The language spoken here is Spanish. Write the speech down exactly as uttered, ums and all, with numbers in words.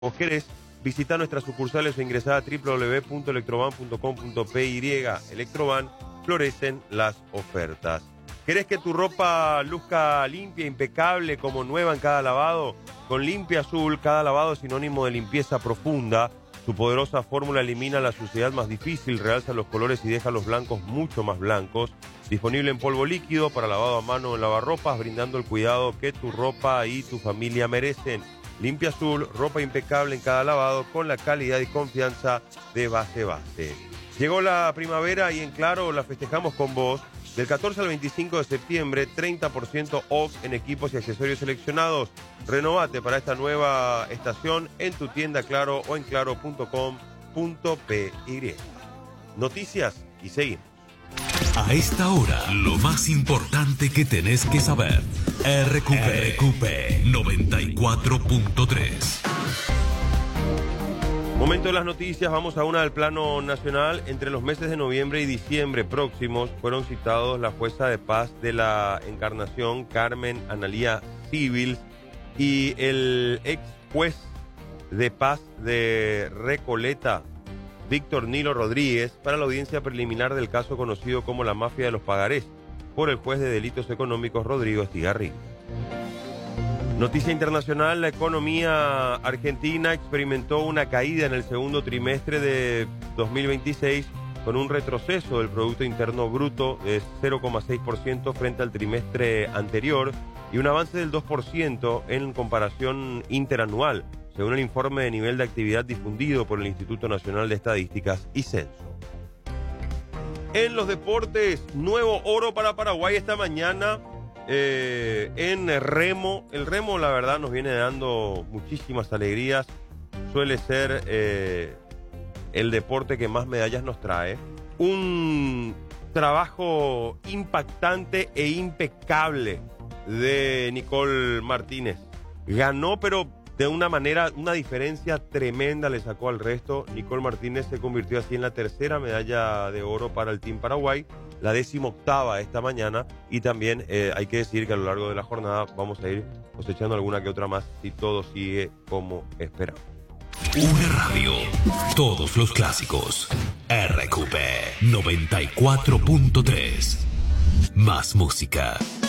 o querés, visita nuestras sucursales o ingresá a doble u doble u doble u punto electroban punto com punto pe y. Electroban, florecen las ofertas. ¿Querés que tu ropa luzca limpia, impecable, como nueva en cada lavado? Con Limpia Azul, cada lavado es sinónimo de limpieza profunda. Su poderosa fórmula elimina la suciedad más difícil, realza los colores y deja los blancos mucho más blancos. Disponible en polvo líquido para lavado a mano en lavarropas, brindando el cuidado que tu ropa y tu familia merecen. Limpia Azul, ropa impecable en cada lavado con la calidad y confianza de Base Base. Llegó la primavera y en Claro la festejamos con vos. Del catorce al veinticinco de septiembre, treinta por ciento off en equipos y accesorios seleccionados. Renovate para esta nueva estación en tu tienda Claro o en claro punto com punto pe. Noticias y seguimos. A esta hora, lo más importante que tenés que saber. R Q P, R Q P noventa y cuatro punto tres. Momento de las noticias, vamos a una del plano nacional. Entre los meses de noviembre y diciembre próximos fueron citados la jueza de paz de la Encarnación, Carmen Analía Civils, y el ex juez de paz de Recoleta, Víctor Nilo Rodríguez, para la audiencia preliminar del caso conocido como la mafia de los pagarés, por el juez de delitos económicos Rodrigo Estigarribia. Noticia internacional, la economía argentina experimentó una caída en el segundo trimestre de dos mil veintiséis con un retroceso del Producto Interno Bruto de cero coma seis por ciento frente al trimestre anterior y un avance del dos por ciento en comparación interanual, según el informe de nivel de actividad difundido por el Instituto Nacional de Estadísticas y Censo. En los deportes, nuevo oro para Paraguay esta mañana. Eh, en remo, el remo la verdad nos viene dando muchísimas alegrías, suele ser eh, el deporte que más medallas nos trae. Un trabajo impactante e impecable de Nicole Martínez, ganó pero de una manera, una diferencia tremenda le sacó al resto. Nicole Martínez se convirtió así en la tercera medalla de oro para el Team Paraguay, la decimoctava esta mañana, y también eh, hay que decir que a lo largo de la jornada vamos a ir cosechando alguna que otra más si todo sigue como esperamos. Una radio, todos los clásicos. R Q P noventa y cuatro punto tres. Más música.